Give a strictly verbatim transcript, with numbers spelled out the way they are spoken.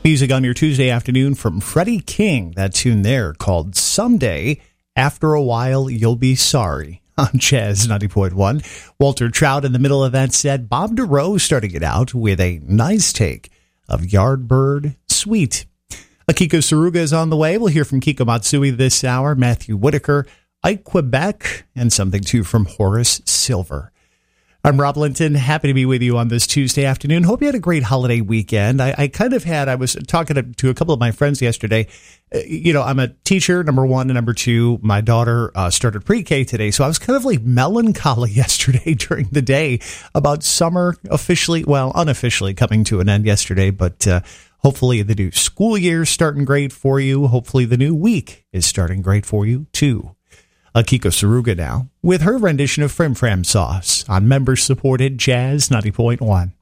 Music on your Tuesday afternoon from Freddie King. That tune there called Someday, After a While You'll Be Sorry on Jazz ninety point one. Walter Trout in the middle of that set. Bob DeRoe starting it out with a nice take of Yardbird Sweet. Akiko Saruga is on the way. We'll hear from Kiko Matsui this hour, Matthew Whitaker, Ike Quebec, and something too from Horace Silver. I'm Rob Linton. Happy to be with you on this Tuesday afternoon. Hope you had a great holiday weekend. I, I kind of had, I was talking to, to a couple of my friends yesterday. Uh, you know, I'm a teacher, number one, and number two, my daughter uh, started pre-K today. So I was kind of like melancholy yesterday during the day about summer officially, well, unofficially coming to an end yesterday. But uh, hopefully the new school year is starting great for you. Hopefully the new week is starting great for you too. Akiko Saruga now with her rendition of Frim Fram Sauce on member-supported Jazz ninety point one.